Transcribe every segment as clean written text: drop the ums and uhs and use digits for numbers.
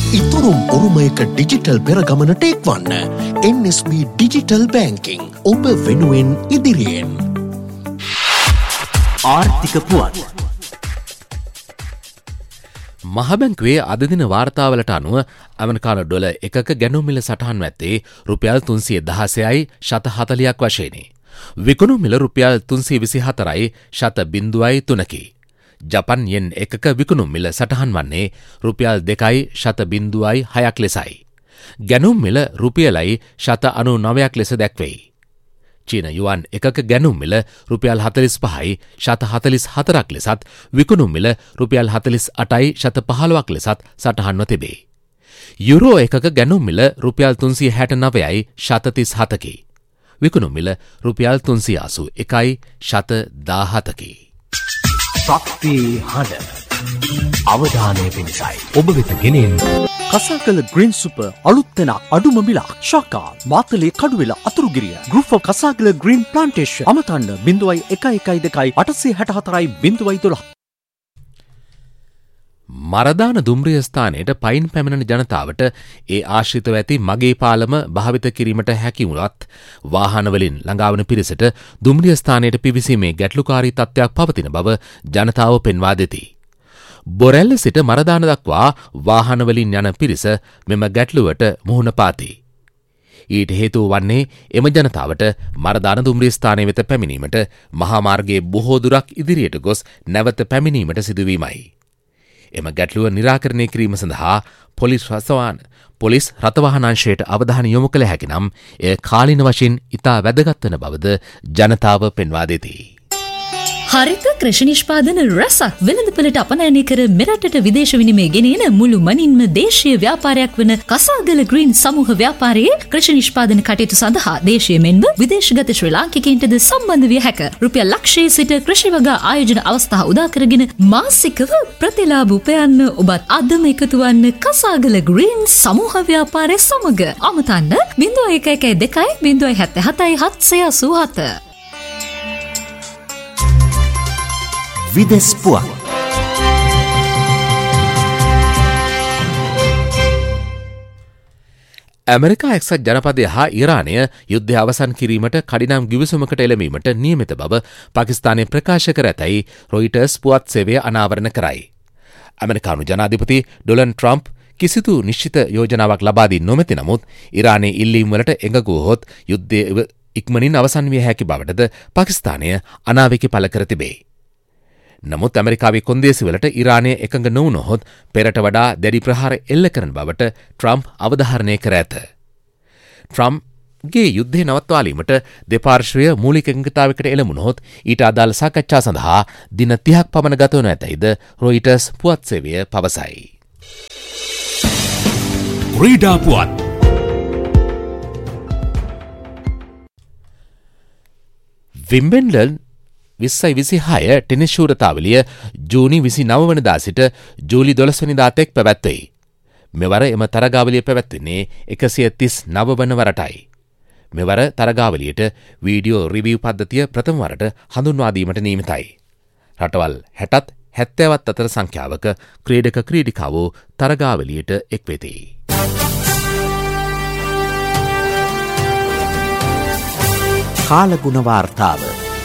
ඉතුරුම් උරුමයක digital පෙරගමනට එක්වන්න. NSB digital බැංකිං ඔබ වෙනුවෙන් ඉදිරියෙන්. ආර්ථික පුවත්. මහබැංකුවේ අද දින වාර්තාවලට අනුව ඇමරිකානු ඩොලර් එකක ගැනුම් මිල සටහන් වැත්තේ රුපියල් 316.40ක් වශයෙනි. විකුණු මිල රුපියල් 324.03කි. ජපන් යෙන් එකක විකුණු මිල සටහන් වන්නේ රුපියල් 2.06ක් ලෙසයි. ගැනුම් මිල රුපියලයි 99ක් ලෙස දැක්වෙයි. චීන යුවන් එකක ගැනුම් මිල රුපියල් 45.44ක් ලෙසත් විකුණු මිල රුපියල් 48.15ක් ලෙසත් සටහන්ව තිබේ. යුරෝ එකක ගැනුම් මිල රුපියල් 369.37කි. විකුණු මිල රුපියල් 381.17කි. ශක්තියේ හඬ අවධානය පිණිසයි ඔබ වෙත ගෙනෙන කසාකල ග්‍රීන් සුපර් අලුත් තැන අඩුම මිලක් ශාකා Matale Kaduwela Athurugiriya group of කසාකල green plantation අමතන්න 0112 Maradana දුම්රිය ස්ථානයට පයින් පැමිණෙන ජනතාවට ඒ ආශ්‍රිතව ඇති මගේ පාලම භාවිත කිරීමට හැකි වුණත් වාහනවලින් ළඟාවන පිරිසට දුම්රිය ස්ථානයට පිවිසීමේ ගැටලුකාරී තත්ත්වයක් පවතින බව ජනතාව පෙන්වා දෙති. බොරැල්ල සිට මරදාන දක්වා වාහනවලින් යන පිරිස මෙම ගැටලුවට මුහුණ පාති. ඊට හේතුව වන්නේ එම ජනතාවට මරදාන දුම්රිය ස්ථානය වෙත පැමිණීමට මහා මාර්ගයේ බොහෝ දුරක් ඉදිරියට ගොස් නැවත පැමිණීමට සිදුවීමයි. එම ගැටලුව නිරාකරණය කිරීම සඳහා පොලිස් රථවාහනංශයට අවධානය යොමු කළ හැකි නම් එය කාලින වශයෙන් ඉතා වැදගත් වන බවද ජනතාව පෙන්වා දෙති. හරිත කෘෂි නිෂ්පාදන රසක් වෙළඳපළට අපනයනය කර මෙරටට විදේශ විනිමය ගෙනෙන මුළු මනින්ම දේශීය ව්‍යාපාරයක් වන කසාගල ග්‍රීන් සමූහ ව්‍යාපාරයේ කෘෂි නිෂ්පාදන කටයුතු සඳහා දේශීය මෙන්ම විදේශගත ශ්‍රී ලාංකිකයින්ටද සම්බන්ධ විය හැක. රුපියල් ලක්ෂයේ සිට කෘෂි වගා ආයෝජන අවස්ථා උදා කරගෙන මාසිකව ප්‍රතිලාභ උපයන්න ඔබත් අදම එකතු වන්න කසාගල ග්‍රීන් සමූහ ව්‍යාපාරය සමග. අමතන්න 0112 077 විදෙස් පුවත්. ඇමරිකා එක්සත් ජනපදය හා ඉරානය යුද්ධය අවසන් කිරීමට කඩිනම් ගිවිසුමකට එළඹීමට නියමිත බව පාකිස්තානය ප්‍රකාශ කර ඇතැයි රොයිටර්ස් පුවත් සේවය අනාවරණ කරයි. ඇමරිකානු ජනාධිපති ඩොනල්ඩ් ට්‍රම්ප් කිසිදු නිශ්චිත යෝජනාවක් ලබා දී නොමැති නමුත් ඉරානයේ ඉල්ලීම් වලට එකඟවුවහොත් යුද්ධය ඉක්මනින් අවසන් විය හැකි බවටද පාකිස්තානය අනාවැකි පළ කර තිබේ. නමුත් ඇමරිකාවේ කොන්දේසිවලට ඉරානය එකඟ නොවුනොත් පෙරට වඩා දැඩි ප්‍රහාර එල්ල කරන බවට ට්‍රම්ප් අවධාරණය කර ඇත. ට්‍රම්ප්ගේ යුද්ධය නවත්වාලීමට දෙපාර්ශ්වය මූලික එකඟතාවයකට එළඹුණොත් ඊට අදාළ සාකච්ඡා සඳහා දින 30ක් පමණ ගත වනු ඇතැයිද රොයිටර්ස් පුවත් සේවය පවසයි. ක්‍රීඩා පුවත්. විම්බෙන්ඩන් 2026 ටෙනිස් ශූරතාවලිය ජූනි 29 වනදා සිට ජූලි 12 වනදා තෙක් පැවැත්වෙයි. මෙවර එම තරගාවලිය පැවැත්වෙන්නේ 139 වන වරටයි. මෙවර තරගාවලියට වීඩියෝ රිවිව් පද්ධතිය ප්‍රථම වරට හඳුන්වා දීමට නියමිතයි. රටවල් 60ත් 70ත් අතර සංඛ්‍යාවක ක්‍රීඩක ක්‍රීඩිකාවෝ තරගාවලියට එක්වෙති. කාලගුණ වාර්තාව.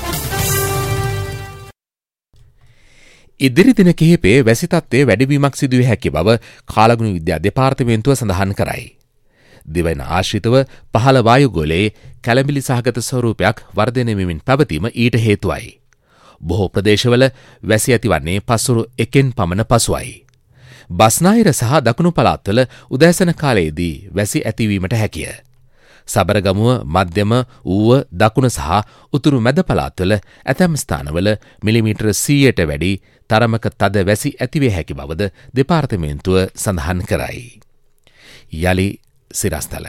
ඉදිරි දින කිහිපේ වැසි තත්ත්වයේ වැඩිවීමක් සිදුවිය හැකි බව කාලගුණ විද්‍යා දෙපාර්තමේන්තුව සඳහන් කරයි. දිවයින ආශ්‍රිතව පහළ වායුගෝලයේ කැළඹිලි සහගත ස්වරූපයක් වර්ධනය වෙමින් පැවතීම ඊට හේතුවයි. බොහෝ ප්‍රදේශවල වැසි ඇතිවන්නේ පසුරු 1 පමණ පසුවයි. බස්නාහිර සහ දකුණු පළාත්වල උදෑසන කාලයේදී වැසි ඇතිවීමට හැකිය. සබරගමුව මධ්‍යම ඌව දකුණ සහ උතුරු මැද පළාත්වල ඇතැම් ස්ථානවල මිලිමීටර 100ට වැඩි තරමක තද වැසි ඇතිවිය හැකි බවද දෙපාර්තමේන්තුව සඳහන් කරයි. යලි සිරස්තල.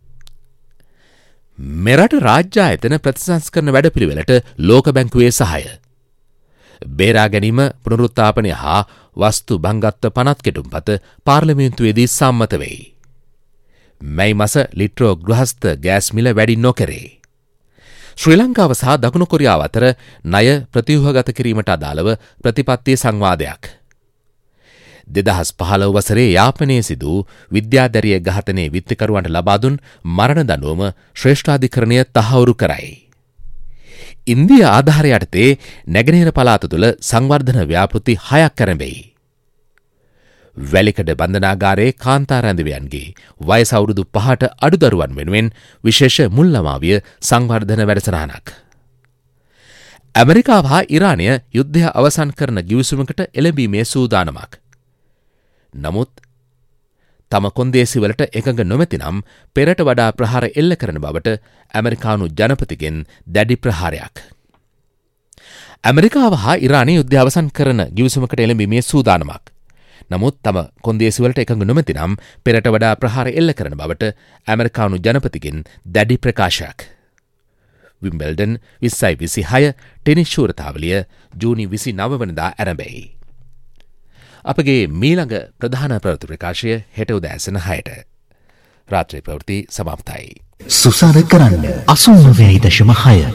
මෙරට රාජ්‍ය ආයතන ප්‍රතිසංස්කරණ වැඩපිළිවෙලට ලෝක බැංකුවේ සහාය. බේරා ගැනීම පුනරුත්ථාපනය හා වස්තු භංගත්ව පනත් කෙටුම්පත පාර්ලිමේන්තුවේදී සම්මත වෙයි. මැයි මස ලිට්‍රෝ ගෘහස්ත ගෑස් මිල වැඩි නොකරේ. ශ්‍රී ලංකාව සහ දකුණු කොරියාව අතර ණය ප්‍රතිව්‍යුහගත කිරීමට අදාළව ප්‍රතිපත්ති සංවාදයක්. 2015 වසරේ යාපනයේ සිදු විද්‍යාදරිය ඝාතනයේ විත්තිකරුවන්ට ලබා දුන් මරණ දඬුවම ශ්‍රේෂ්ඨාධිකරණය තහවුරු කරයි. ඉන්දිය ආධාරය යටතේ නැගෙනහිර පළාත තුළ සංවර්ධන ව්‍යාපෘති 6ක් ආරම්භෙයි. වැලිකඩ බන්ධනාගාරයේ කාන්තා රැඳවියන්ගේ වයස අවුරුදු 5ට අඩු දරුවන් වෙනුවෙන් විශේෂ මුල් ළමාවිය සංවර්ධන වැඩසටහනක්. ඇමරිකාව හා ඉරානය යුද්ධය අවසන් කරන ගිවිසුමකට එළඹීමේ සූදානමක්. නමුත් තම කොන්දේසිවලට එකඟ නොමැති නම් පෙරට වඩා ප්‍රහාර එල්ල කරන බවට ඇමරිකානු ජනපතිගෙන් දැඩි ප්‍රහාරයක්. ඇමරිකාව හා ඉරානය යුද්ධය අවසන් කරන ගිවිසුමකට එළඹීමේ සූදානමක්. නමුත් තම කොන්දේසිවලට එකඟ නොමැති නම් පෙරට වඩා ප්‍රහාර එල්ල කරන බවට ඇමරිකානු ජනපතිගෙන් දැඩි ප්‍රකාශයක්. විම්බල්ඩන් 2026 ටෙනිස් ශූරතාවලිය ජූනි 29 වනදා ආරම්භයි. අපගේ මීළඟ ප්‍රධාන ප්‍රවෘත්ති ප්‍රකාශය හෙට උදෑසන 6ට. රාත්‍රී ප්‍රවෘත්ති සමාප්තයි. සුසාර කරන්න 89.6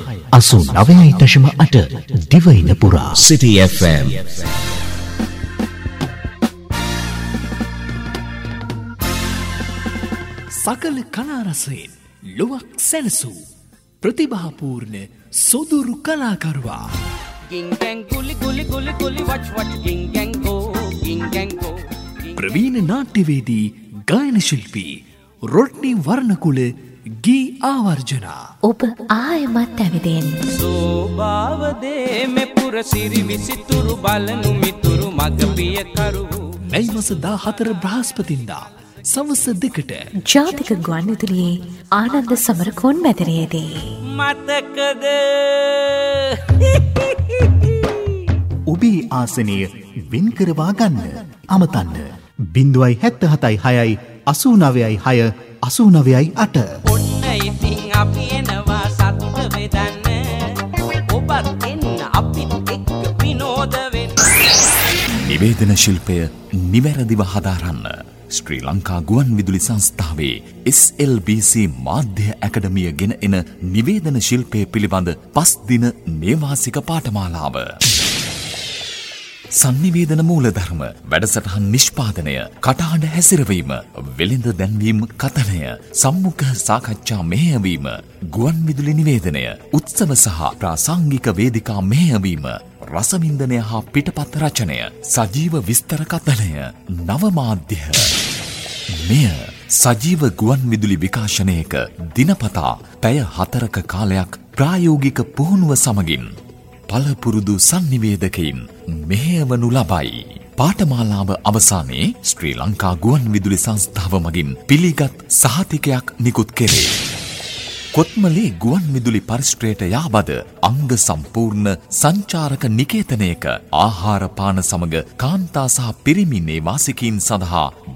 89.8 දිවයින පුරා City FM. සකල කලාරසයෙන් ලොවක් සැලසූ ප්‍රතිභාපූර්ණ සොදුරු කලාකරුවා ප්‍රවීණ නාට්‍යවේදී ගායන ශිල්පී රොඩ්නි වර්ණකුල ගී ආවර්ජනා ඔබ ආයමත් ඇවිදෙන් සෝභාවදේ මෙ පුරසිරි විසිතුරු බලනු මිතුරු මග පිය කරු මැයි මස 14 බ්‍රහස්පතින්දා සවස 2ට ජාතික ගුවන්විදුලියේ ආනන්ද සමරකෝන් මැදිරියේදී මතකද ඔබේ ආසනය වෙන් කරවා ගන්න අමතන්න 0.77 6 89 ඔන්න ඉතින් අපි එනවා සතුට වෙදන්න ඔබත් එන්න අපිත් එක්ක විනෝද වෙන්න නිවේදන ශිල්පය නිවැරදිව හදාරන්න ශ්‍රී ලංකා ගුවන් විදුලි සංස්ථාවේ SLBC මාධ්‍ය ඇකඩමිය ගෙන එන නිවේදන ශිල්පය පිළිබඳ 5 දින නේවාසික පාඨමාලාව. සංනිවේදන මූලධර්ම, වැඩසටහන් නිෂ්පාදනය, කටහඬ හැසිරවීම, වෙළඳ දැන්වීම කතනය, සම්මුඛ සාකච්ඡා මෙහෙයවීම, ගුවන් විදුලි නිවේදනය, උත්සව සහ ප්‍රාසංගික වේදිකා මෙහෙයවීම, රසවින්දනය හා පිටපත් රචනය, සජීව විස්තර කතනය, නවමාධ්‍ය. මෙය සජීව ගුවන් විදුලි විකාශනයක දිනපතා පැය 4ක කාලයක් ප්‍රායෝගික පුහුණුව සමගින් පළපුරුදු සංනිවේදකයින් මෙහෙයවනු ලබයි. පාඨමාලාව අවසානයේ ශ්‍රී ලංකා ගුවන් විදුලි සංස්ථාව මගින් පිළිගත් සහතිකයක් නිකුත් කෙරේ. කොත්මලේ ගුවන් විදුලි පරිශ්‍රයට යාබද අංග සම්පූර්ණ සංචාරක නිකේතනයක ආහාර පාන සමග කාන්තා සහ පිරිමි නේවාසිකයින් සඳහා